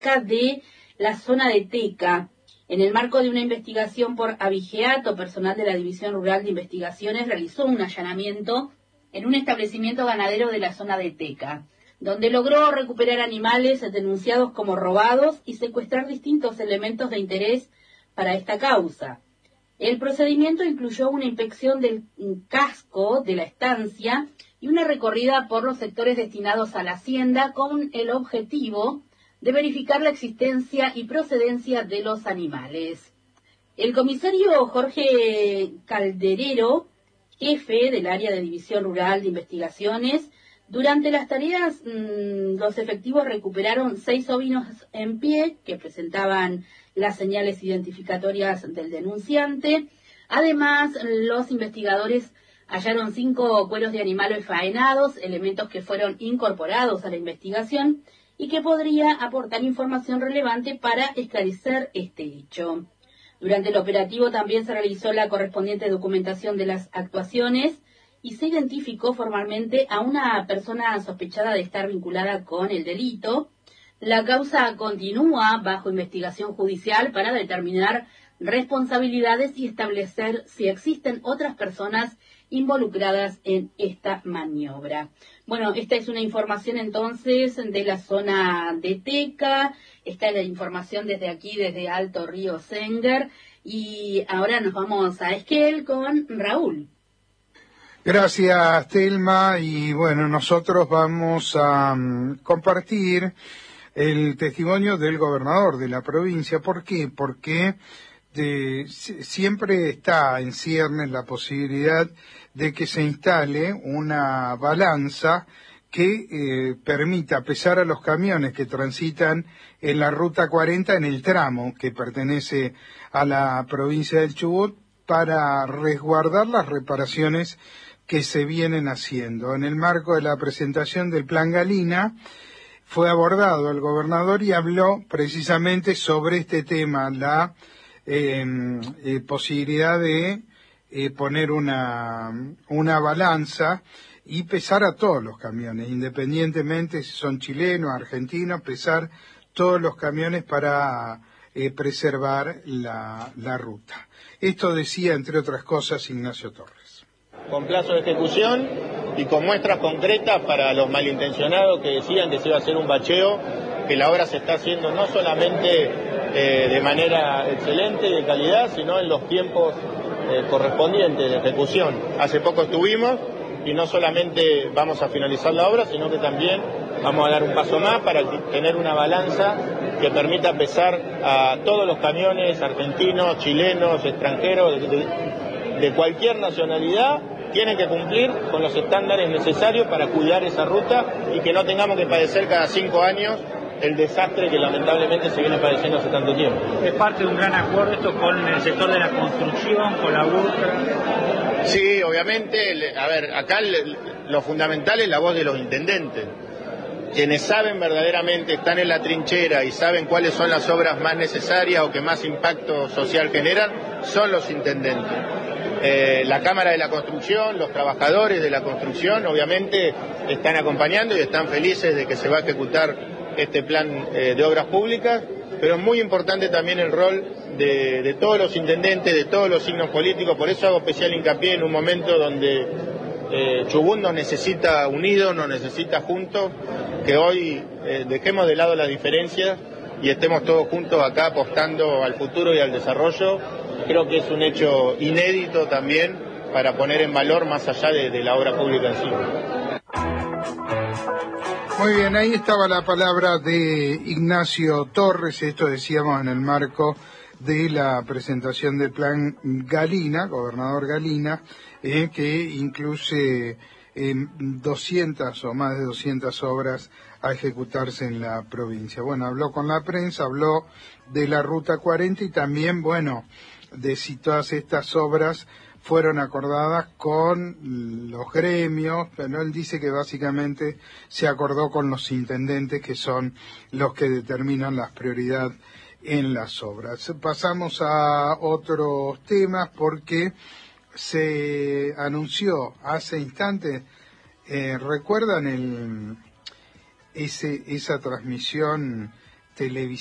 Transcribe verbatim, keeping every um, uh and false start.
de la zona de Teca. En el marco de una investigación por abigeato, personal de la División Rural de Investigaciones realizó un allanamiento en un establecimiento ganadero de la zona de Teca, donde logró recuperar animales denunciados como robados y secuestrar distintos elementos de interés para esta causa. El procedimiento incluyó una inspección del casco de la estancia y una recorrida por los sectores destinados a la hacienda con el objetivo de verificar la existencia y procedencia de los animales. El comisario Jorge Calderero, jefe del área de División Rural de Investigaciones, durante las tareas mmm, los efectivos recuperaron seis ovinos en pie que presentaban las señales identificatorias del denunciante. Además, los investigadores hallaron cinco cueros de animales faenados, elementos que fueron incorporados a la investigación y que podría aportar información relevante para esclarecer este hecho. Durante el operativo también se realizó la correspondiente documentación de las actuaciones y se identificó formalmente a una persona sospechada de estar vinculada con el delito. La causa continúa bajo investigación judicial para determinar responsabilidades y establecer si existen otras personas involucradas en esta maniobra. Bueno, esta es una información entonces de la zona de Teca, esta es la información desde aquí, desde Alto Río Senguer, y ahora nos vamos a Esquel con Raúl. Gracias, Telma, y bueno, nosotros vamos a um, compartir el testimonio del gobernador de la provincia. ¿Por qué? Porque de, siempre está en ciernes la posibilidad de que se instale una balanza que eh, permita pesar a los camiones que transitan en la Ruta cuarenta en el tramo que pertenece a la provincia del Chubut para resguardar las reparaciones que se vienen haciendo. En el marco de la presentación del Plan Galina, fue abordado el gobernador y habló precisamente sobre este tema, la eh, eh, posibilidad de eh, poner una, una balanza y pesar a todos los camiones, independientemente si son chilenos, argentinos, pesar todos los camiones para eh, preservar la, la ruta. Esto decía, entre otras cosas, Ignacio Torres. Con plazo de ejecución y con muestras concretas para los malintencionados que decían que se iba a hacer un bacheo, que la obra se está haciendo no solamente eh, de manera excelente y de calidad, sino en los tiempos eh, correspondientes de ejecución. Hace poco estuvimos y no solamente vamos a finalizar la obra, sino que también vamos a dar un paso más para tener una balanza que permita pesar a todos los camiones argentinos, chilenos, extranjeros, de, de, de cualquier nacionalidad. Tienen que cumplir con los estándares necesarios para cuidar esa ruta y que no tengamos que padecer cada cinco años el desastre que lamentablemente se viene padeciendo hace tanto tiempo. Es parte de un gran acuerdo esto con el sector de la construcción, con la U R C. Sí, obviamente, a ver, acá lo fundamental es la voz de los intendentes. Quienes saben verdaderamente, están en la trinchera y saben cuáles son las obras más necesarias o que más impacto social generan, son los intendentes. Eh, la Cámara de la Construcción, los trabajadores de la construcción, obviamente están acompañando y están felices de que se va a ejecutar este plan eh, de obras públicas, pero es muy importante también el rol de, de todos los intendentes, de todos los signos políticos. Por eso hago especial hincapié en un momento donde eh, Chubut nos necesita unidos, nos necesita juntos, que hoy eh, dejemos de lado las diferencias y estemos todos juntos acá apostando al futuro y al desarrollo. Creo que es un hecho inédito también para poner en valor más allá de, de la obra pública en sí. Muy bien, ahí estaba la palabra de Ignacio Torres, esto decíamos en el marco de la presentación del plan Galina, gobernador Galina, eh, que incluye eh, doscientas o más de doscientas obras a ejecutarse en la provincia. Bueno, habló con la prensa, habló de la Ruta cuarenta y también, bueno, de si todas estas obras fueron acordadas con los gremios, pero él dice que básicamente se acordó con los intendentes, que son los que determinan las prioridades en las obras. Pasamos a otros temas porque se anunció hace instantes, eh, ¿recuerdan el ese esa transmisión televisión.